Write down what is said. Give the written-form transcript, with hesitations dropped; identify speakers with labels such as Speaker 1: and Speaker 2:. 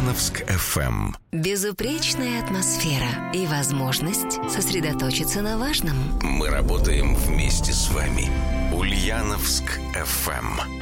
Speaker 1: Ульяновск FM.
Speaker 2: Безупречная атмосфера и возможность сосредоточиться на важном.
Speaker 1: Мы работаем вместе с вами. Ульяновск FM.